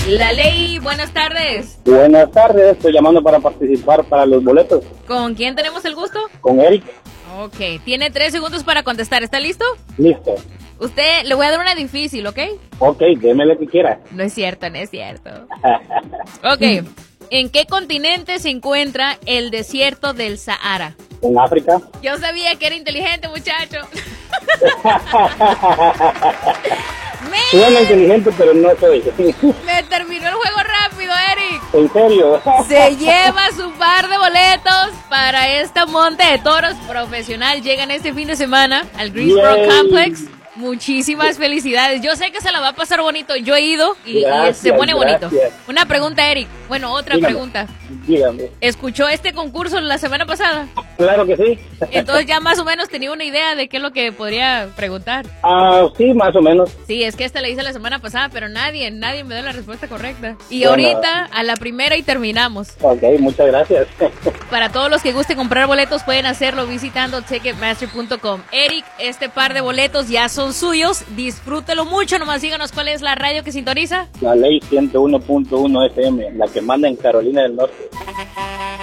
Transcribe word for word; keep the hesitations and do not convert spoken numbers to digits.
La Ley, buenas tardes. Buenas tardes, estoy llamando para participar para los boletos. ¿Con quién tenemos el gusto? Con Eric. Ok, tiene tres segundos para contestar. ¿Está listo? Listo. Usted, le voy a dar una difícil, ¿ok? Ok, déme lo que quiera. No es cierto, no es cierto. Ok, ¿en qué continente se encuentra el desierto del Sahara? En África. Yo sabía que era inteligente, muchacho. Suena inteligente, pero no soy. Me terminó el juego rápido, Eric. ¿En serio? Se lleva su par de boletos para esta monte de toros profesional. Llegan este fin de semana al Greensboro Yay. Complex. Muchísimas felicidades. Yo sé que se la va a pasar bonito. Yo he ido y, Gracias, y se pone bonito. gracias. Una pregunta, Eric. Bueno, otra Dígame. pregunta. Dígame. ¿Escuchó este concurso la semana pasada? Claro que sí. Entonces ya más o menos tenía una idea de qué es lo que podría preguntar. Ah, sí, más o menos. Sí, es que esta la hice la semana pasada, pero nadie, nadie me dio la respuesta correcta. Y Bueno. ahorita a la primera y terminamos. Ok, muchas gracias. Para todos los que gusten comprar boletos pueden hacerlo visitando ticketmaster punto com. Eric, este par de boletos ya son suyos. Disfrútelo mucho. Nomás díganos cuál es la radio que sintoniza. La Ley ciento uno punto uno F M, la que manda en Carolina del Norte.